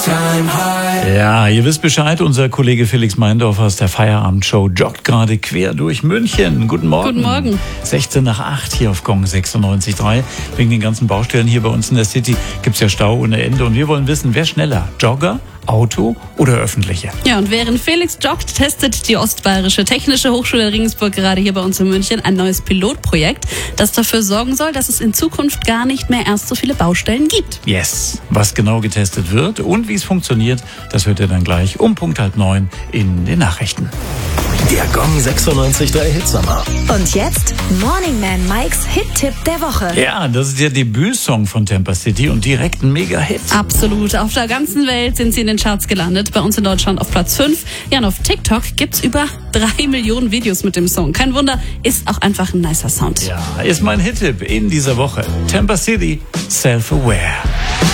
Ja, ihr wisst Bescheid, unser Kollege Felix Meindorf aus der Feierabendshow joggt gerade quer durch München. Guten Morgen. Guten Morgen. 16 nach 8 hier auf Gong 96.3. Wegen den ganzen Baustellen hier bei uns in der City gibt's ja Stau ohne Ende. Und wir wollen wissen, wer schneller? Jogger, Auto oder Öffentliche? Ja, und während Felix joggt, testet die Ostbayerische Technische Hochschule Regensburg gerade hier bei uns in München ein neues Pilotprojekt, das dafür sorgen soll, dass es in Zukunft gar nicht mehr erst so viele Baustellen gibt. Yes. Was genau getestet wird und wie es funktioniert, das hört ihr dann gleich um Punkt 8:30 in den Nachrichten. Der Gong 96.3 Hitsommer. Und jetzt Morning Man Mikes Hit-Tipp der Woche. Ja, das ist der Debütsong von Temper City und direkt ein Mega-Hit. Absolut. Auf der ganzen Welt sind sie in den Charts gelandet. Bei uns in Deutschland auf Platz 5. Ja, und auf TikTok gibt's über 3 Millionen Videos mit dem Song. Kein Wunder, ist auch einfach ein nicer Sound. Ja, ist mein Hit-Tipp in dieser Woche. Temper City, Self-Aware.